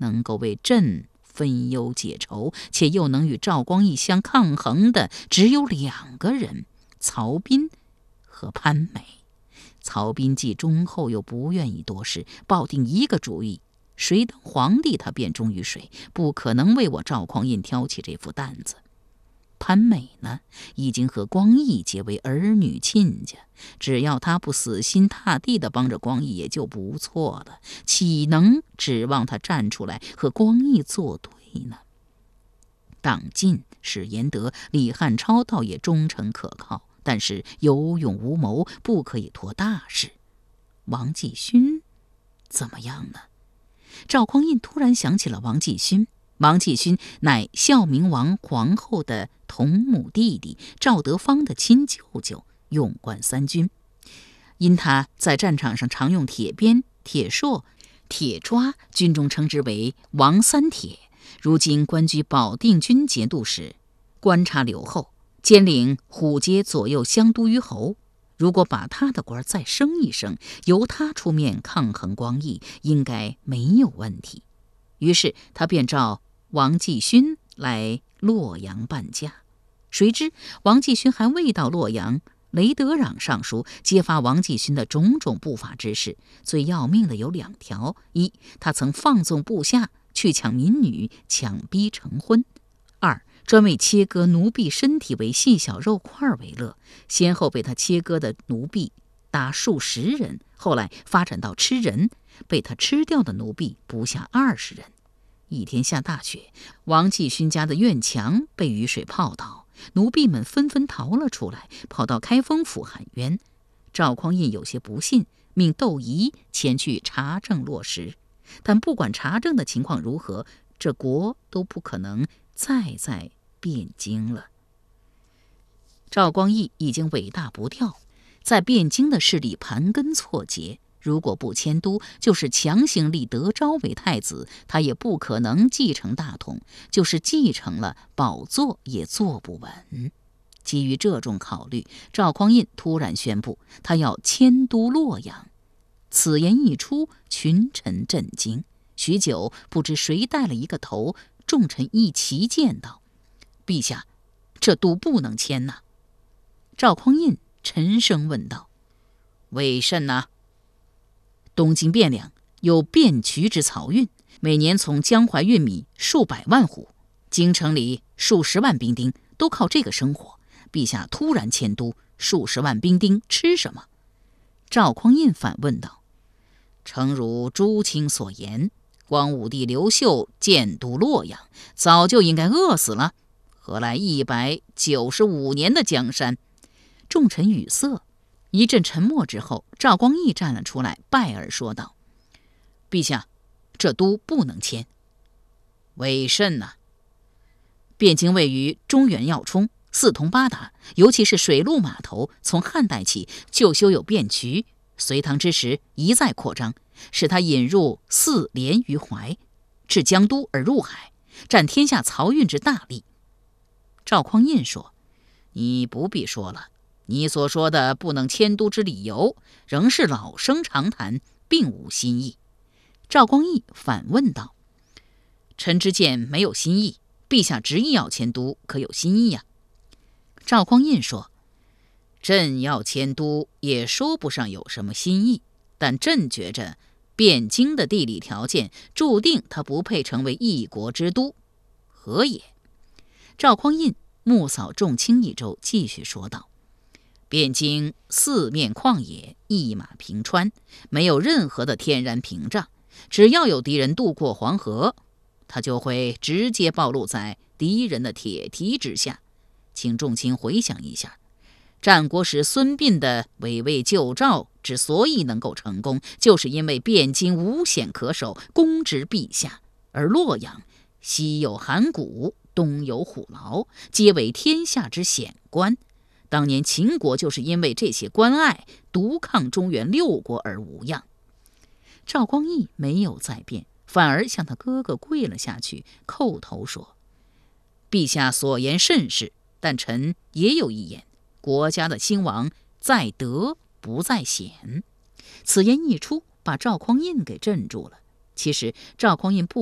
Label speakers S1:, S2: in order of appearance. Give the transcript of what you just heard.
S1: 能够为朕分忧解愁，且又能与赵光义相抗衡的，只有2个人，曹彬和潘美。曹彬既忠厚又不愿意多事，抱定一个主意：谁当皇帝，他便忠于谁，不可能为我赵匡胤挑起这副担子。潘美呢，已经和光义结为儿女亲家，只要他不死心塌地地帮着光义也就不错了，岂能指望他站出来和光义作对呢？党进、史延德、李汉超倒也忠诚可靠，但是有勇无谋，不可以托大事。王继勋怎么样呢？赵匡胤突然想起了王继勋。王继勋乃孝明王皇后的同母弟弟，赵德芳的亲舅舅，勇冠3军。因他在战场上常用铁鞭、铁槊、铁抓，军中称之为王三铁。如今官居保定军节度使，观察留后，兼领虎阶左右相都虞侯。如果把他的官再升一升，由他出面抗衡光义，应该没有问题。于是他便召王继勋来洛阳伴驾。谁知王继勋还未到洛阳，雷德壤上书揭发王继勋的种种不法之事，最要命的有2条：一，他曾放纵部下去抢民女，强逼成婚；二，专为切割奴婢身体为细小肉块为乐，先后被他切割的奴婢达数十人，后来发展到吃人，被他吃掉的奴婢不下20人。一天下大雪，王继勋家的院墙被雨水泡倒，奴婢们纷纷逃了出来，跑到开封府喊冤。赵匡胤有些不信，命窦仪前去查证落实。但不管查证的情况如何，这国都不可能再在汴京了。赵光义已经尾大不掉，在汴京的势力盘根错节，如果不迁都，就是强行立德昭为太子，他也不可能继承大统，就是继承了，宝座也坐不稳。基于这种考虑，赵匡胤突然宣布他要迁都洛阳。此言一出，群臣震惊，许久不知谁带了一个头，众臣一齐见道：陛下，这都不能迁呐。赵匡胤沉声问道：为甚呢？东京汴梁有汴渠之漕运，每年从江淮运米数百万斛，京城里数十万兵丁都靠这个生活。陛下突然迁都，数十万兵丁吃什么？赵匡胤反问道：诚如朱卿所言，光武帝刘秀建都洛阳，早就应该饿死了，何来195年的江山？众臣语塞。一阵沉默之后，赵光义站了出来，拜而说道：陛下，这都不能迁。为甚呢？汴京位于中原要冲，四通八达，尤其是水陆码头，从汉代起就修有汴渠，隋唐之时一再扩张，使他引入4连于淮，至江都而入海，占天下漕运之大利。赵匡胤说：你不必说了，你所说的不能迁都之理由，仍是老生常谈，并无新意。赵光义反问道：臣之见没有新意，陛下执意要迁都，可有新意呀？赵匡胤说：朕要迁都也说不上有什么新意，但朕觉着汴京的地理条件注定它不配成为一国之都。何也？赵匡胤目扫众卿一周，继续说道：汴京四面旷野，一马平川，没有任何的天然屏障，只要有敌人渡过黄河，他就会直接暴露在敌人的铁蹄之下。请众卿回想一下，战国时孙膑的围魏救赵之所以能够成功，就是因为汴京无险可守，攻之必下，而洛阳西有函谷，东有虎牢，皆为天下之险关。当年秦国就是因为这些关隘，独抗中原6国而无恙。赵光义没有再辩，反而向他哥哥跪了下去，叩头说：陛下所言甚是，但臣也有一言，国家的兴亡在德不在险。此言一出，把赵匡胤给镇住了。其实赵匡胤不